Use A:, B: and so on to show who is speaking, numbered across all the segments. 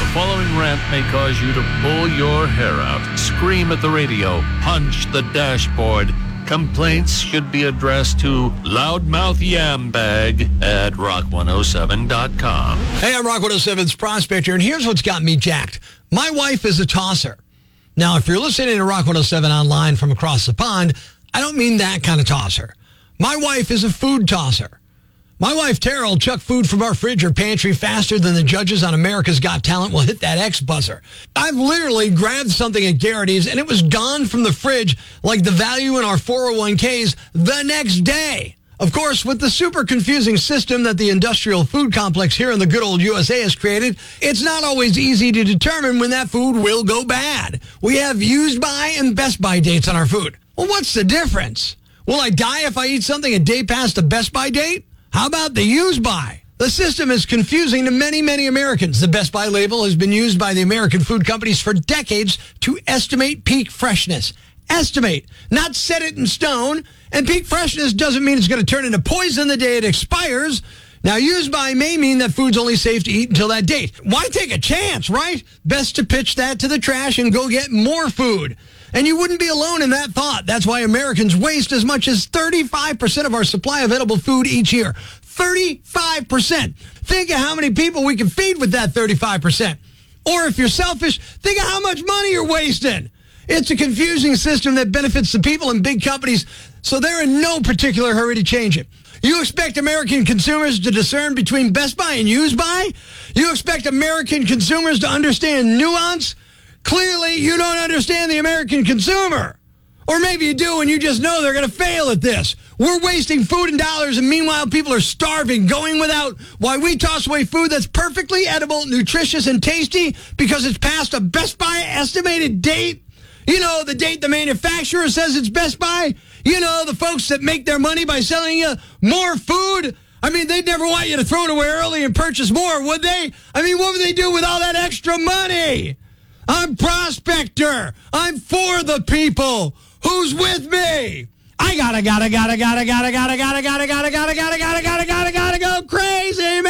A: following rant may cause you to pull your hair out, scream at the radio, punch the dashboard. Complaints should be addressed to loudmouth.yambag at rock107.com.
B: Hey, I'm Rock 107's Prospector, and here's what's got me jacked. My wife is a tosser. Now, if you're listening to Rock 107 online from across the pond, I don't mean that kind of tosser. My wife is a food tosser. My wife, Tara, will chuck food from our fridge or pantry faster than the judges on America's Got Talent will hit that X buzzer. I've literally grabbed something at Garrity's and it was gone from the fridge like the value in our 401ks the next day. Of course, with the super confusing system that the industrial food complex here in the good old USA has created, it's not always easy to determine when that food will go bad. We have used by and best by dates on our food. Well, what's the difference? Will I die if I eat something a day past the best by date? How about the use by? The system is confusing to many, many Americans. The Best By label has been used by the American food companies for decades to estimate peak freshness. Estimate, not set it in stone. And peak freshness doesn't mean it's going to turn into poison the day it expires. Now, use by may mean that food's only safe to eat until that date. Why take a chance, right? Best to pitch that to the trash and go get more food. And you wouldn't be alone in that thought. That's why Americans waste as much as 35% of our supply of edible food each year. 35%. Think of how many people we can feed with that 35%. Or if you're selfish, think of how much money you're wasting. It's a confusing system that benefits the people and big companies, so they're in no particular hurry to change it. You expect American consumers to discern between Best By and Use By? You expect American consumers to understand nuance? Clearly, you don't understand the American consumer. Or maybe you do and you just know they're going to fail at this. We're wasting food and dollars, and meanwhile people are starving, going without, while we toss away food that's perfectly edible, nutritious, and tasty because it's past a Best By estimated date. You know, the date the manufacturer says it's Best By. You know, the folks that make their money by selling you more food. I mean, they'd never want you to throw it away early and purchase more, would they? I mean, what would they do with all that extra money? I'm Prospector. I'm for the people. Who's with me? I gotta go crazy,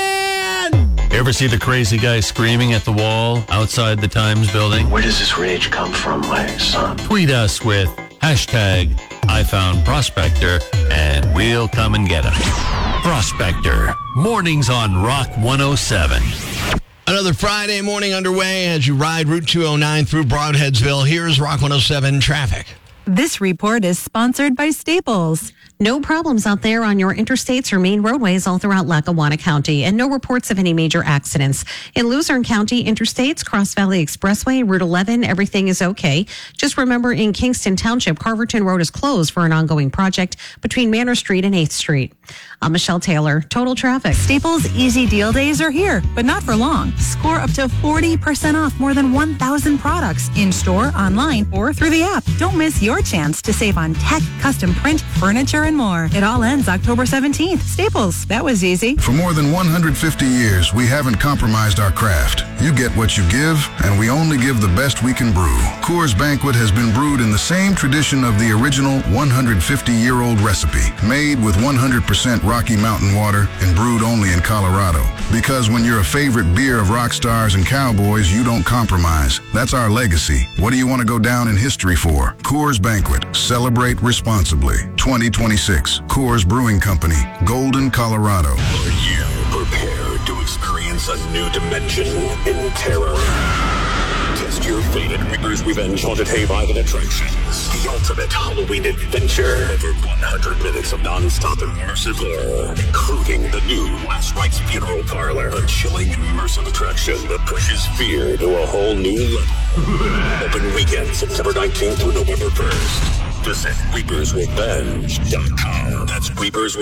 B: man!
A: Ever see the crazy guy screaming at the wall outside the Times building?
C: Where does this rage come from, my son?
A: Tweet us with hashtag #IFoundProspector and we'll come and get him. Prospector, mornings on Rock 107.
B: Another Friday morning underway as you ride Route 209 through Broadheadsville. Here's Rock 107 traffic.
D: This report is sponsored by Staples.
E: No problems out there on your interstates or main roadways all throughout Lackawanna County, and no reports of any major accidents. In Luzerne County, interstates, Cross Valley Expressway, Route 11, everything is okay. Just remember, in Kingston Township, Carverton Road is closed for an ongoing project between Manor Street and 8th Street. I'm Michelle Taylor, Total Traffic.
D: Staples Easy Deal Days are here, but not for long. Score up to 40% off more than 1,000 products in-store, online, or through the app. Don't miss your chance to save on tech, custom print, furniture, and more. It all ends October 17th. Staples, that was easy.
F: For more than 150 years, we haven't compromised our craft. You get what you give, and we only give the best we can brew. Coors Banquet has been brewed in the same tradition of the original 150-year-old recipe, made with 100% Rocky Mountain water and brewed only in Colorado. Because when you're a favorite beer of rock stars and cowboys, you don't compromise. That's our legacy. What do you want to go down in history for? Coors Banquet. Celebrate responsibly. 2026. Coors Brewing Company, Golden, Colorado.
C: Are you prepared to experience a new dimension in terror? Test your fate at Reaper's Revenge Haunted Hayride and Attractions. The ultimate Halloween adventure. Over 100 minutes of non-stop immersive horror, including the new Last Rites Funeral Parlor, a chilling immersive attraction that pushes fear to a whole new level. Open weekend, September 19th through November 1st. Visit ReapersRevenge.com. That's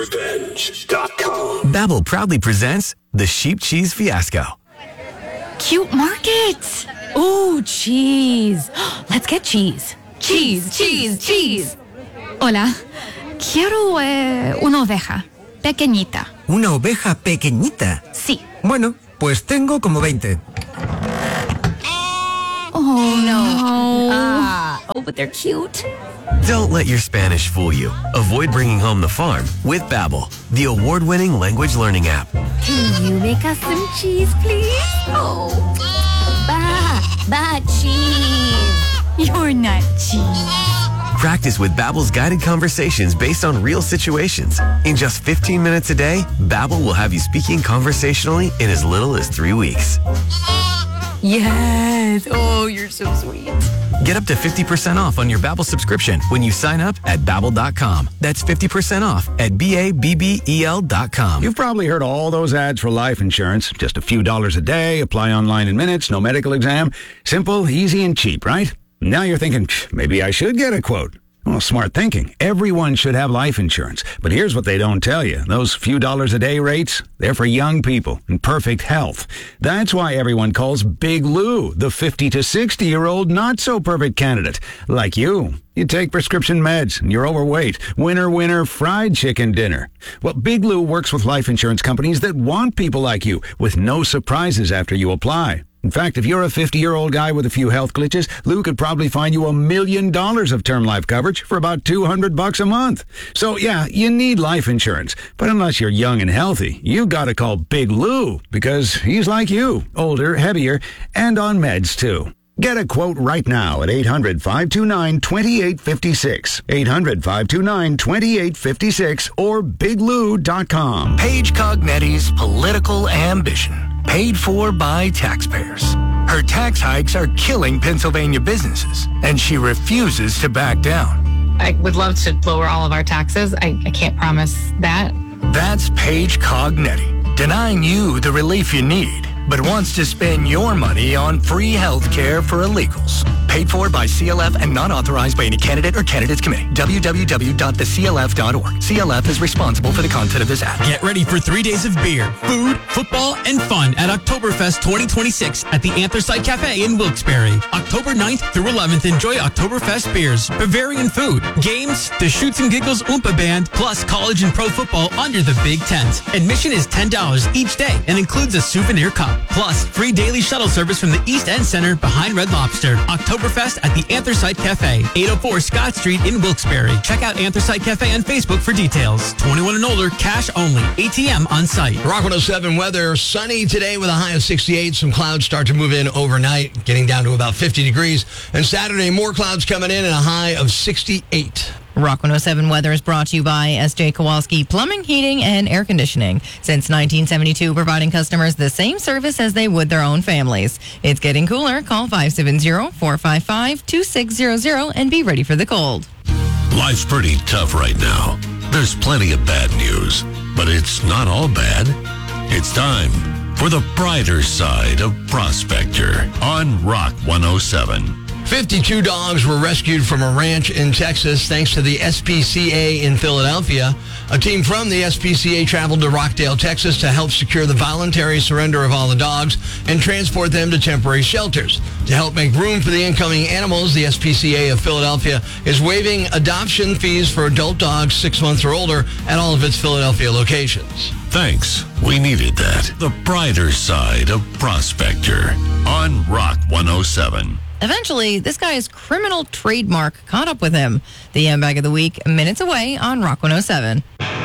C: ReapersRevenge.com.
G: Babbel proudly presents the Sheep Cheese Fiasco.
H: Cute markets. Ooh, cheese. Let's get cheese. Cheese. Hola. Quiero una oveja. Pequeñita.
G: ¿Una oveja pequeñita?
H: Sí.
G: Bueno, pues tengo como 20.
H: Oh, no. Oh, but they're cute.
G: Don't let your Spanish fool you. Avoid bringing home the farm with Babbel, the award-winning language learning app.
H: Can you make us some cheese, please? Oh. Bad cheese. You're not cheese.
G: Practice with Babbel's guided conversations based on real situations. In just 15 minutes a day, Babbel will have you speaking conversationally in as little as 3 weeks.
H: Yes. Oh, you're so sweet.
G: Get up to 50% off on your Babbel subscription when you sign up at Babbel.com. That's 50% off at BABBEL.com.
I: You've probably heard all those ads for life insurance. Just a few dollars a day, apply online in minutes, no medical exam. Simple, easy, and cheap, right? Now you're thinking, maybe I should get a quote. Well, smart thinking. Everyone should have life insurance. But here's what they don't tell you. Those few dollars a day rates, they're for young people in perfect health. That's why everyone calls Big Lou the 50 to 60-year-old not-so-perfect candidate. Like you. You take prescription meds and you're overweight. Winner, fried chicken dinner. Well, Big Lou works with life insurance companies that want people like you with no surprises after you apply. In fact, if you're a 50-year-old guy with a few health glitches, Lou could probably find you $1 million of term life coverage for about $200 a month. So, yeah, you need life insurance. But unless you're young and healthy, you've got to call Big Lou because he's like you, older, heavier, and on meds, too. Get a quote right now at 800-529-2856. 800-529-2856 or biglou.com.
J: Paige Cognetti's political ambition. Paid for by taxpayers. Her tax hikes are killing Pennsylvania businesses, and she refuses to back down.
K: I would love to lower all of our taxes. I can't promise that.
J: That's Paige Cognetti, denying you the relief you need, but wants to spend your money on free health care for illegals. Paid for by CLF and not authorized by any candidate or candidates committee. www.theclf.org. CLF is responsible for the content of this ad.
L: Get ready for 3 days of beer, food, football, and fun at Oktoberfest 2026 at the Anthracite Cafe in Wilkes-Barre. October 9th through 11th, enjoy Oktoberfest beers, Bavarian food, games, the Shoots and Giggles Oompa Band, plus college and pro football under the big tent. Admission is $10 each day and includes a souvenir cup. Plus, free daily shuttle service from the East End Center behind Red Lobster. Oktoberfest at the Anthracite Cafe, 804 Scott Street in Wilkes-Barre. Check out Anthracite Cafe on Facebook for details. 21 and older, cash only. ATM on site.
B: Rock 107 weather, sunny today with a high of 68. Some clouds start to move in overnight, getting down to about 50 degrees. And Saturday, more clouds coming in and a high of 68.
M: Rock 107 weather is brought to you by S.J. Kowalski Plumbing, Heating, and Air Conditioning. Since 1972, providing customers the same service as they would their own families. It's getting cooler. Call 570-455-2600 and be ready for the cold.
A: Life's pretty tough right now. There's plenty of bad news, but it's not all bad. It's time for the brighter side of Prospector on Rock 107.
B: 52 dogs were rescued from a ranch in Texas thanks to the SPCA in Philadelphia. A team from the SPCA traveled to Rockdale, Texas to help secure the voluntary surrender of all the dogs and transport them to temporary shelters. To help make room for the incoming animals, the SPCA of Philadelphia is waiving adoption fees for adult dogs 6 months or older at all of its Philadelphia locations.
A: Thanks. We needed that. The brighter side of Prospector on Rock 107.
M: Eventually, this guy's criminal trademark caught up with him. The Ambag of the Week, minutes away on Rock 107.